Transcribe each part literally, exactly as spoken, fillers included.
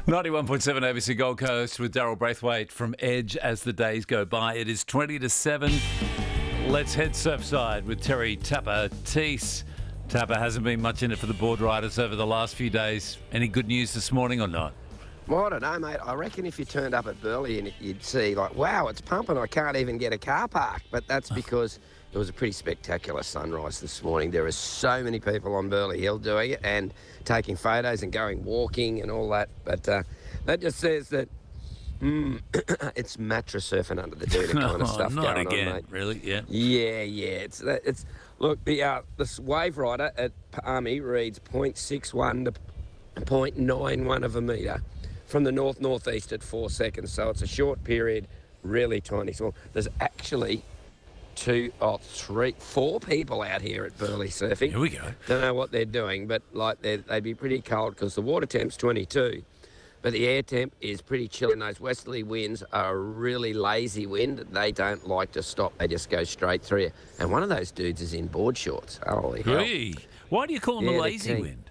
ninety-one point seven A B C Gold Coast with Daryl Braithwaite from Edge as the days go by. It is twenty to seven. Let's head surfside with Terry Tapper Teese. Tapper hasn't been much in it for the board riders over the last few days. Any good news this morning or not? Well, I don't know, mate. I reckon if you turned up at Burleigh and you'd see, like, wow, it's pumping, I can't even get a car park. But that's because it was a pretty spectacular sunrise this morning. There are so many people on Burleigh Hill doing it and taking photos and going walking and all that. But uh, that just says that mm, it's mattress surfing under the Duna kind of oh, stuff not going again, on, mate. Really? Yeah. Yeah, yeah. It's it's look the uh, this wave rider at Palmy reads point six one to point nine one of a metre from the north northeast at four seconds. So it's a short period, really tiny small. There's actually two, oh, three, four people out here at Burleigh surfing. Here we go. Don't know what they're doing, but like they'd be pretty cold because the water temp's twenty-two. But the air temp is pretty chill, and those westerly winds are a really lazy wind. They don't like to stop. They just go straight through you. And one of those dudes is in board shorts. Holy hell. Hey, why do you call them Yeah, a they're lazy keen. wind?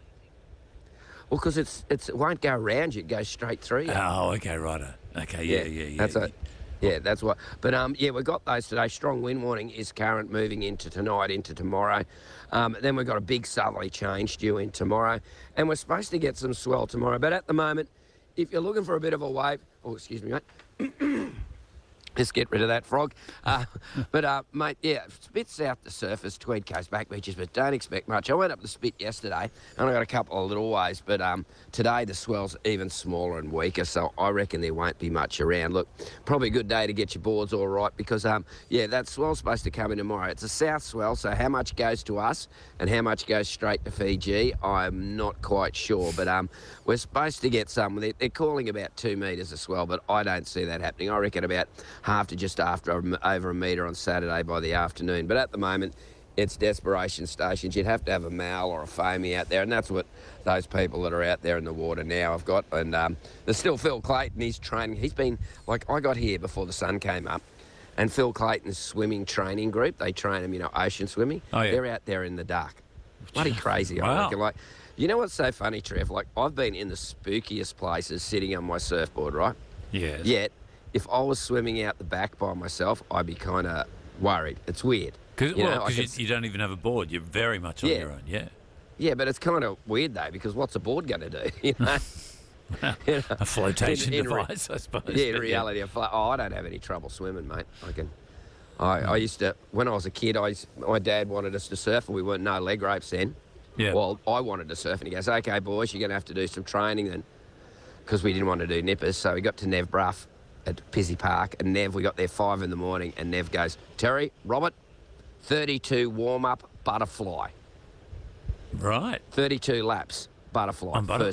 Well, because it's, it's, it won't go around you. It goes straight through you. Oh, okay, righto. Okay, yeah, yeah, yeah. That's yeah. it. Yeah, that's what. But um, yeah, we've got those today. Strong wind warning is current moving into tonight, into tomorrow. Um, then we've got a big southerly change due in tomorrow, and we're supposed to get some swell tomorrow. But at the moment, if you're looking for a bit of a wave, oh, excuse me, mate. Let's get rid of that frog. Uh, but, uh, mate, yeah, Spit south the surface, Tweed Coast back beaches, but don't expect much. I went up the Spit yesterday, and I got a couple of little waves, but um, today the swell's even smaller and weaker, so I reckon there won't be much around. Look, probably a good day to get your boards all right because, um, yeah, that swell's supposed to come in tomorrow. It's a south swell, so how much goes to us and how much goes straight to Fiji, I'm not quite sure. But um, we're supposed to get some. They're, they're calling about two metres of swell, but I don't see that happening. I reckon about half to just after over a metre on Saturday by the afternoon. But at the moment, it's desperation stations. You'd have to have a mal or a foamy out there, and that's what those people that are out there in the water now have got. And um, there's still Phil Clayton. He's training. He's been, like, I got here before the sun came up, and Phil Clayton's swimming training group, they train him, you know, ocean swimming. Oh, yeah. They're out there in the dark. Bloody crazy, I Wow. reckon. Like, you know what's so funny, Trev? Like, I've been in the spookiest places sitting on my surfboard, right? Yes. Yet, if I was swimming out the back by myself, I'd be kind of worried. It's weird. Cause, You know, well, I because could- you, you don't even have a board. You're very much on Yeah. your own, yeah. Yeah, but it's kind of weird, though, because what's a board going to do? You know? You know? A flotation In- in re- device, I suppose. Yeah, in but reality, I feel- oh, I don't have any trouble swimming, mate. I can. I, I used to, when I was a kid, I used, my dad wanted us to surf, and we weren't no leg ropes then. Yeah. Well, I wanted to surf, and he goes, "Okay, boys, you're going to have to do some training then," because we didn't want to do nippers. So we got to Nev Bruff at Pizzy Park, and Nev, we got there five in the morning, and Nev goes, "Terry, Robert, thirty-two warm up butterfly, Right. thirty-two laps butterfly, On butter-